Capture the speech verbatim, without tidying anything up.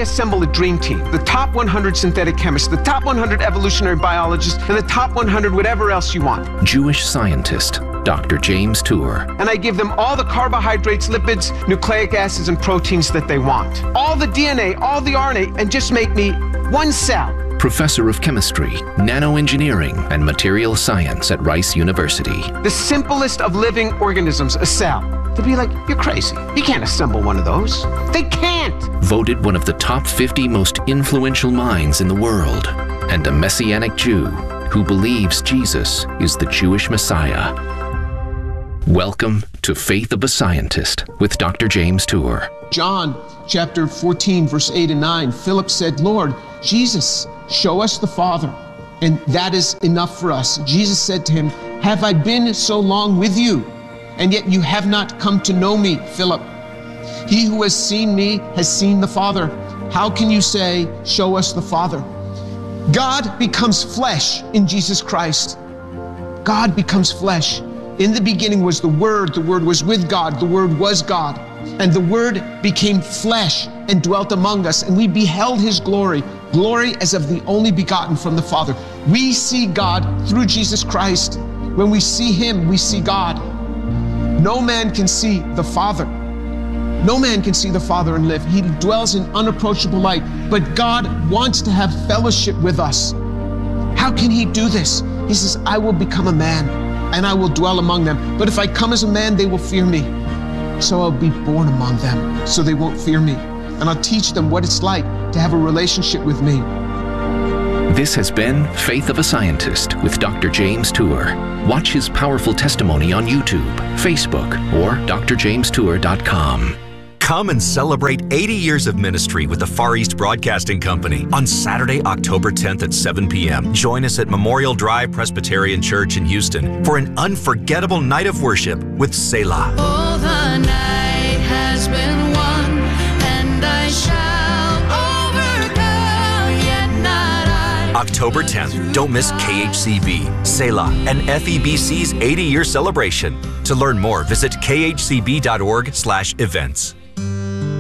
assemble a dream team. The top one hundred synthetic chemists, the top one hundred evolutionary biologists, and the top one hundred whatever else you want. Jewish scientist, Doctor James Tour. And I give them all the carbohydrates, lipids, nucleic acids, and proteins that they want. All the D N A, all the R N A, and just make me one cell. Professor of Chemistry, Nanoengineering, and Material Science at Rice University. The simplest of living organisms, a cell. They'd be like, you're crazy. You can't assemble one of those. They can't! Voted one of the top fifty most influential minds in the world, and a Messianic Jew who believes Jesus is the Jewish Messiah. Welcome to Faith of a Scientist with Doctor James Tour. John chapter fourteen, verse eight and nine, Philip said, Lord, Jesus, show us the Father, and that is enough for us. Jesus said to him, have I been so long with you, and yet you have not come to know me, Philip? He who has seen me has seen the Father. How can you say, show us the Father? God becomes flesh in Jesus Christ. God becomes flesh. In the beginning was the Word, the Word was with God, the Word was God. And the Word became flesh and dwelt among us, and we beheld His glory, glory as of the only begotten from the Father. We see God through Jesus Christ. When we see Him, we see God. No man can see the Father. No man can see the Father and live. He dwells in unapproachable light, but God wants to have fellowship with us. How can He do this? He says, I will become a man, and I will dwell among them. But if I come as a man, they will fear me. So I'll be born among them, so they won't fear me. And I'll teach them what it's like to have a relationship with me. This has been Faith of a Scientist with Doctor James Tour. Watch his powerful testimony on YouTube, Facebook, or d r james tour dot com. Come and celebrate eighty years of ministry with the Far East Broadcasting Company on Saturday, October tenth at seven p m Join us at Memorial Drive Presbyterian Church in Houston for an unforgettable night of worship with Selah. Oh, the night has been won, and I shall overcome, yet not I. October tenth, don't miss K H C B, Selah, and F E B C's eighty-year celebration. To learn more, visit k h c b dot org slash events.